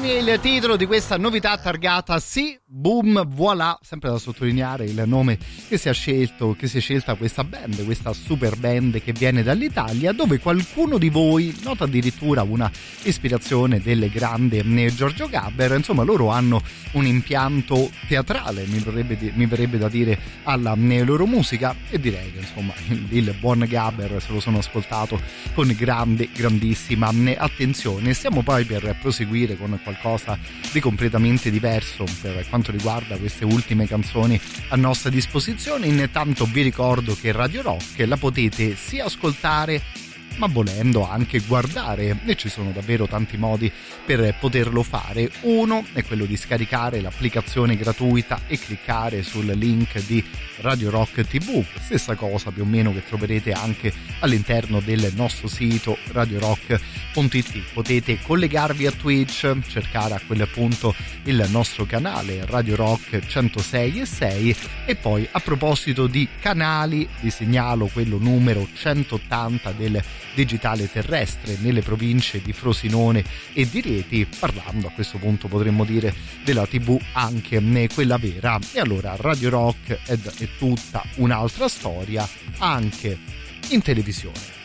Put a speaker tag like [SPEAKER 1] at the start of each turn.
[SPEAKER 1] Tsunami è il titolo di questa novità targata Sì, Boom, Voilà, sempre da sottolineare il nome che si è scelta questa band, questa super band che viene dall'Italia, dove qualcuno di voi nota addirittura una ispirazione del grande Giorgio Gaber. Insomma, loro hanno un impianto teatrale, mi verrebbe da dire, alla loro musica, e direi che insomma il buon Gaber se lo sono ascoltato con grandissima attenzione. Stiamo poi per proseguire con qualcosa di completamente diverso per quanto riguarda queste ultime canzoni a nostra disposizione. Intanto vi ricordo che Radio Rock la potete sia ascoltare ma volendo anche guardare, e ci sono davvero tanti modi per poterlo fare. Uno è quello di scaricare l'applicazione gratuita e cliccare sul link di Radio Rock TV, stessa cosa più o meno che troverete anche all'interno del nostro sito radiorock.it. Potete collegarvi a Twitch, cercare a quel punto il nostro canale Radio Rock 106.6, e poi a proposito di canali vi segnalo quello numero 180 del digitale terrestre nelle province di Frosinone e di Rieti, parlando a questo punto potremmo dire della TV anche quella vera. E allora Radio Rock è tutta un'altra storia anche in televisione.